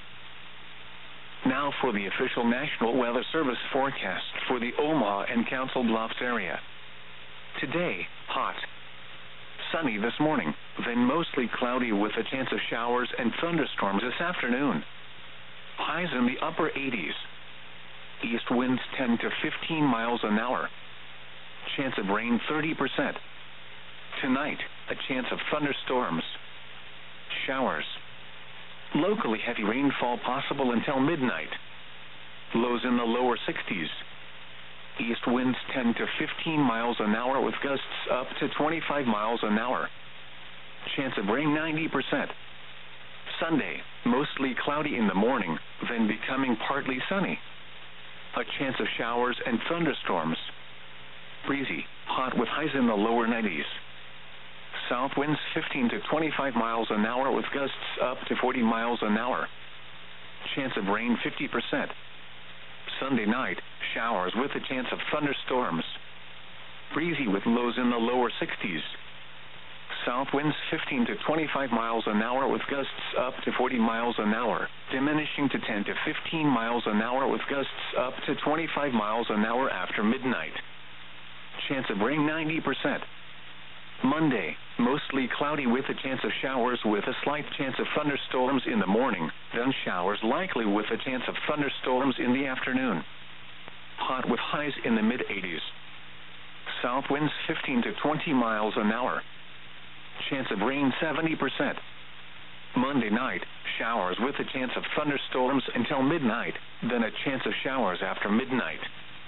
Now for the official National Weather Service forecast for the Omaha and Council Bluffs area. Today, hot. Sunny this morning, then mostly cloudy with a chance of showers and thunderstorms this afternoon. Highs in the upper eighties. East winds ten to fifteen miles an hour. Chance of rain thirty percent. Tonight, a chance of thunderstorms. Showers. Locally heavy rainfall possible until midnight. Lows in the lower sixties. East winds ten to fifteen miles an hour with gusts up to twenty-five miles an hour. Chance of rain ninety percent. Sunday, mostly cloudy in the morning, then becoming partly sunny. A chance of showers and thunderstorms. Breezy, hot with highs in the lower nineties. South winds fifteen to twenty-five miles an hour with gusts up to forty miles an hour. Chance of rain fifty percent. Sunday night, showers with a chance of thunderstorms. Breezy with lows in the lower sixties. South winds fifteen to twenty-five miles an hour with gusts up to forty miles an hour, diminishing to ten to fifteen miles an hour with gusts up to twenty-five miles an hour after midnight. Chance of rain ninety percent. Monday, mostly cloudy with a chance of showers with a slight chance of thunderstorms in the morning, then showers likely with a chance of thunderstorms in the afternoon. Hot with highs in the mid-eighties. South winds fifteen to twenty miles an hour. Chance of rain seventy percent. Monday night, showers with a chance of thunderstorms until midnight, then a chance of showers after midnight.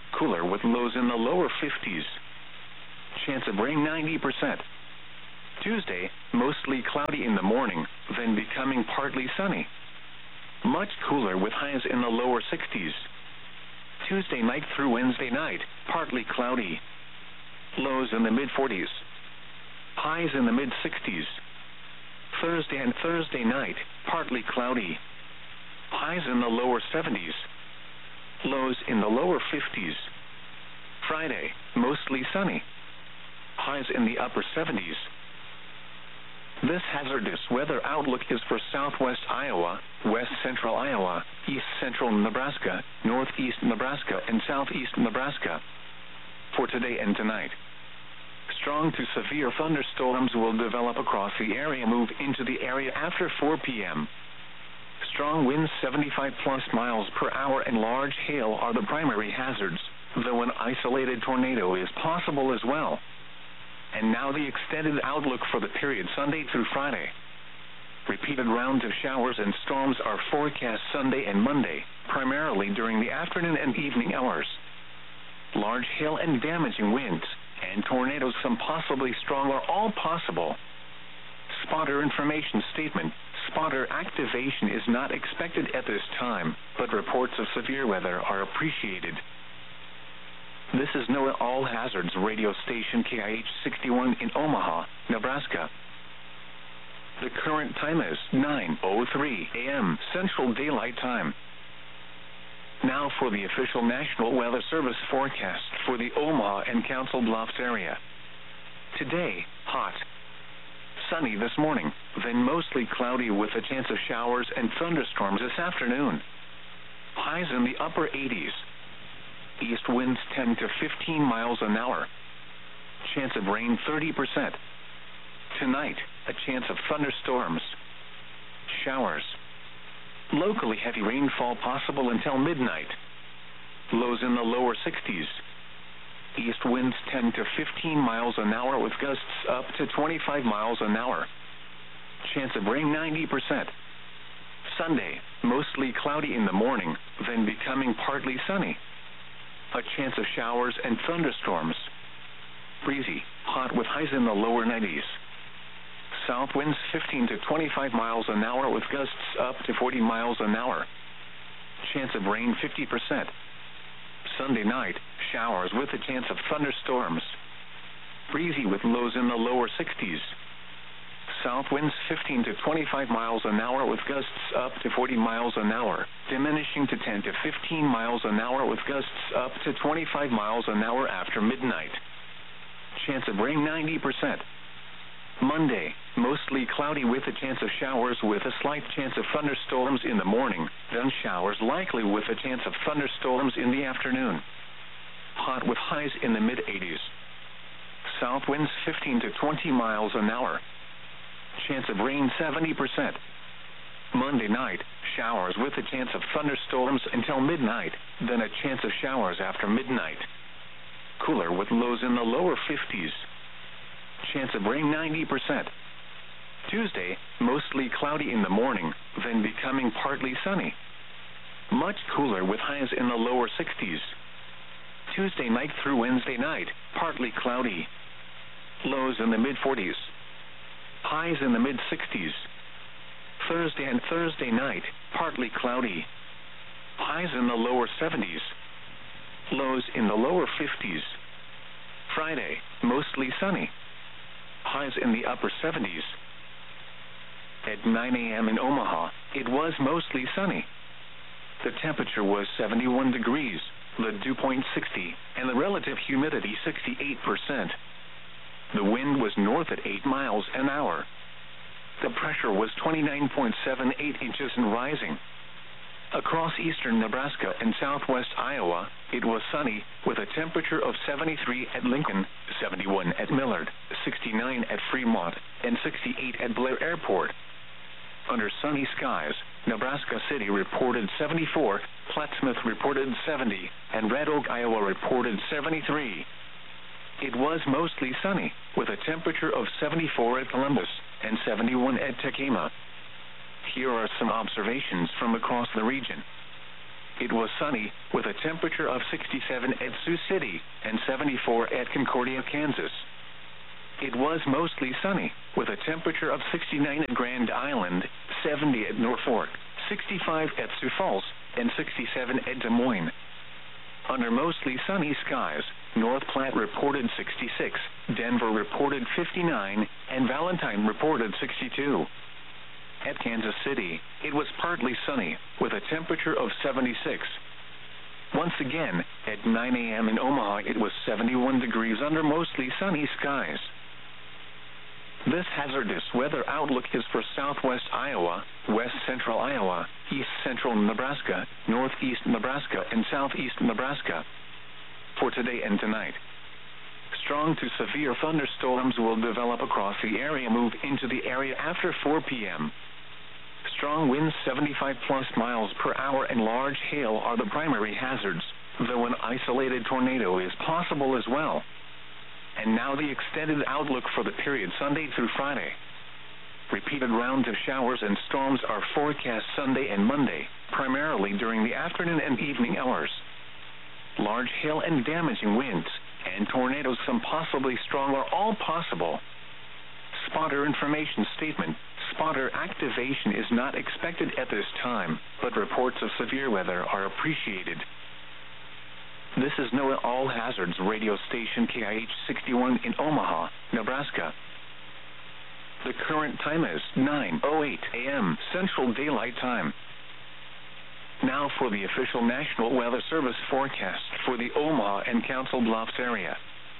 cooler with lows in the lower fifties. Chance of rain ninety percent. Tuesday, mostly cloudy in the morning, then becoming partly sunny. Much cooler with highs in the lower sixties. Tuesday night through Wednesday night, partly cloudy. Lows in the mid forties. Highs in the mid sixties. Thursday and Thursday night, partly cloudy. Highs in the lower seventies. Lows in the lower fifties. Friday, mostly sunny. Highs in the upper seventies. This hazardous weather outlook is for southwest Iowa, west central Iowa, east central Nebraska, northeast Nebraska, and southeast Nebraska. For today and tonight, strong to severe thunderstorms will develop across the area, move into the area after four p.m. Strong winds seventy-five plus miles per hour and large hail are the primary hazards, though an isolated tornado is possible as well. And now the extended outlook for the period Sunday through Friday. Repeated rounds of showers and storms are forecast Sunday and Monday, primarily during the afternoon and evening hours. Large hail and damaging winds, and tornadoes, some possibly strong, are all possible. Spotter information statement. Spotter activation is not expected at this time, but reports of severe weather are appreciated. This is NOAA All Hazards radio station K I H sixty-one in Omaha, Nebraska. The current time is nine oh three a.m. Central Daylight Time. Now for the official National Weather Service forecast for the Omaha and Council Bluffs area. Today, hot. Sunny this morning, then mostly cloudy with a chance of showers and thunderstorms this afternoon. Highs in the upper eighties. East winds ten to fifteen miles an hour. Chance of rain thirty percent. Tonight, a chance of thunderstorms. Showers. Locally heavy rainfall possible until midnight. Lows in the lower sixties. East winds ten to fifteen miles an hour with gusts up to twenty-five miles an hour. Chance of rain ninety percent. Sunday, mostly cloudy in the morning, then becoming partly sunny. A chance of showers and thunderstorms. Breezy, hot with highs in the lower nineties. South winds fifteen to twenty-five miles an hour with gusts up to forty miles an hour. Chance of rain fifty percent. Sunday night, showers with a chance of thunderstorms. Breezy with lows in the lower sixties. South winds fifteen to twenty-five miles an hour with gusts up to forty miles an hour, diminishing to ten to fifteen miles an hour with gusts up to twenty-five miles an hour after midnight. Chance of rain ninety percent. Monday, mostly cloudy with a chance of showers with a slight chance of thunderstorms in the morning, then showers likely with a chance of thunderstorms in the afternoon. Hot with highs in the mid eighties. South winds fifteen to twenty miles an hour. Chance of rain seventy percent. Monday night, showers with a chance of thunderstorms until midnight, then a chance of showers after midnight. Cooler with lows in the lower fifties. Chance of rain ninety percent. Tuesday, mostly cloudy in the morning, then becoming partly sunny. Much cooler with highs in the lower sixties. Tuesday night through Wednesday night, partly cloudy. Lows in the mid forties. Highs in the mid sixties. Thursday and Thursday night, partly cloudy. Highs in the lower seventies. Lows in the lower fifties. Friday, mostly sunny. Highs in the upper seventies. At nine a.m. in Omaha, it was mostly sunny. The temperature was seventy-one degrees, the dew point sixty, and the relative humidity sixty-eight percent. The wind was north at eight miles an hour. The pressure was twenty-nine point seven eight inches and rising. Across eastern Nebraska and southwest Iowa, it was sunny, with a temperature of seventy-three at Lincoln, seventy-one at Millard, sixty-nine at Fremont, and sixty-eight at Blair Airport. Under sunny skies, Nebraska City reported seventy-four, Plattsmouth reported seventy, and Red Oak, Iowa reported seventy-three. It was mostly sunny, with a temperature of seventy-four at Columbus and seventy-one at Tacoma. Here are some observations from across the region. it was sunny, with a temperature of sixty-seven at Sioux City and seventy-four at Concordia, Kansas. It was mostly sunny, with a temperature of sixty-nine at Grand Island, seventy at Norfolk, sixty-five at Sioux Falls, and sixty-seven at Des Moines. Under mostly sunny skies, North Platte reported sixty-six, Denver reported fifty-nine, and Valentine reported sixty-two. At Kansas City, it was partly sunny, with a temperature of seventy-six. Once again, at nine a m in Omaha, it was seventy-one degrees under mostly sunny skies. This hazardous weather outlook is for southwest Iowa, west central Iowa, east central Nebraska, northeast Nebraska, and southeast Nebraska. For today and tonight, strong to severe thunderstorms will develop across the area, move into the area after four p m Strong winds seventy-five plus miles per hour and large hail are the primary hazards, though an isolated tornado is possible as well. And now the extended outlook for the period Sunday through Friday. Repeated rounds of showers and storms are forecast Sunday and Monday, primarily during the afternoon and evening hours. Large hail and damaging winds, and tornadoes, some possibly strong, are all possible. Spotter information statement: spotter activation is not expected at this time, but reports of severe weather are appreciated. This is NOAA All Hazards radio station K I H sixty-one in Omaha, Nebraska. The current time is nine oh eight a m Central Daylight Time. Now for the official National Weather Service forecast for the Omaha and Council Bluffs area.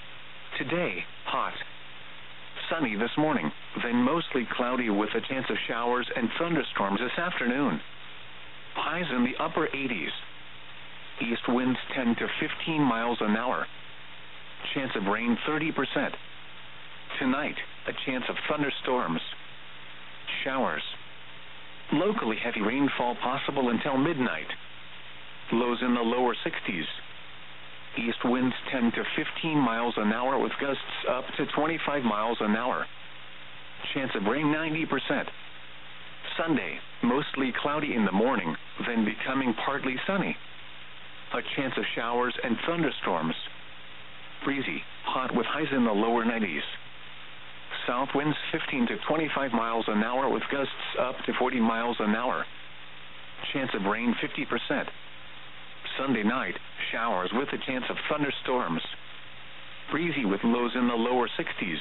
Today, hot. Sunny this morning, then mostly cloudy with a chance of showers and thunderstorms this afternoon. Highs in the upper eighties. East winds ten to fifteen miles an hour. Chance of rain thirty percent. Tonight, a chance of thunderstorms. Showers. Locally heavy rainfall possible until midnight. Lows in the lower sixties. East winds ten to fifteen miles an hour with gusts up to twenty-five miles an hour. Chance of rain ninety percent. Sunday, mostly cloudy in the morning, then becoming partly sunny. A chance of showers and thunderstorms. Breezy, hot with highs in the lower nineties. South winds fifteen to twenty-five miles an hour with gusts up to forty miles an hour. Chance of rain fifty percent. Sunday night, showers with a chance of thunderstorms. Breezy with lows in the lower sixties.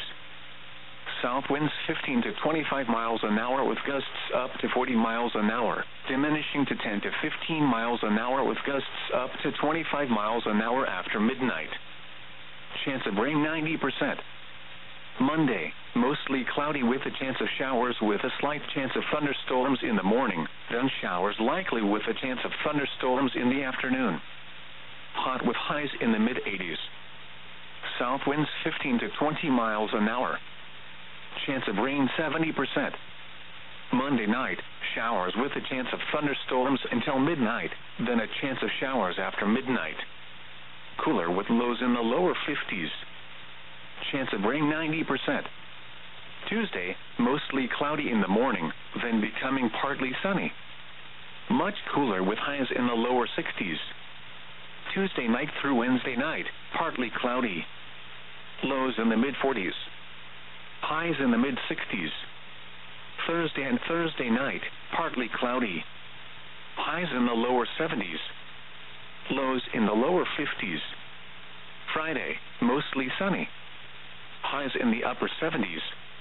South winds fifteen to twenty-five miles an hour with gusts up to forty miles an hour, diminishing to ten to fifteen miles an hour with gusts up to twenty-five miles an hour after midnight. Chance of rain ninety percent. Monday, mostly cloudy with a chance of showers with a slight chance of thunderstorms in the morning, then showers likely with a chance of thunderstorms in the afternoon. Hot with highs in the mid eighties. South winds fifteen to twenty miles an hour. Chance of rain seventy percent. Monday night, showers with a chance of thunderstorms until midnight, then a chance of showers after midnight. Cooler with lows in the lower fifties. Chance of rain ninety percent. Tuesday, mostly cloudy in the morning, then becoming partly sunny. Much cooler with highs in the lower sixties. Tuesday night through Wednesday night, partly cloudy. Lows in the mid forties. Highs in the mid sixties. Thursday and Thursday night, partly cloudy. Highs in the lower seventies. Lows in the lower fifties. Friday, mostly sunny. Highs in the upper seventies.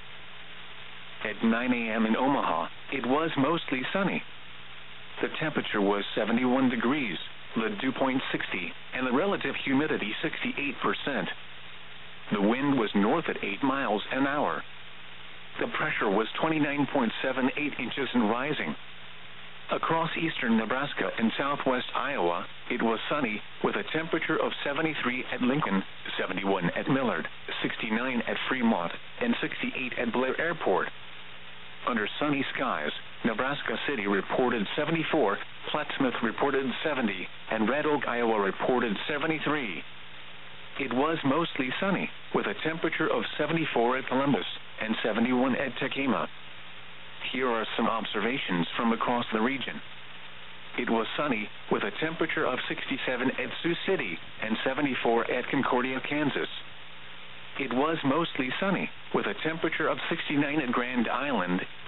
At nine a m in Omaha, it was mostly sunny. The temperature was seventy-one degrees, the dew point sixty, and the relative humidity sixty-eight percent. The wind was north at eight miles an hour. The pressure was twenty-nine point seven eight inches and rising. Across eastern Nebraska and southwest Iowa, it was sunny, with a temperature of seventy-three at Lincoln, seventy-one at Millard, sixty-nine at Fremont, and sixty-eight at Blair Airport. Under sunny skies, Nebraska City reported seventy-four, Plattsmouth reported seventy, and Red Oak, Iowa reported seventy-three. It was mostly sunny, with a temperature of seventy-four at Columbus and seventy-one at Tekamah. Here are some observations from across the region. It was sunny, with a temperature of sixty-seven at Sioux City and seventy-four at Concordia, Kansas. It was mostly sunny, with a temperature of sixty-nine at Grand Island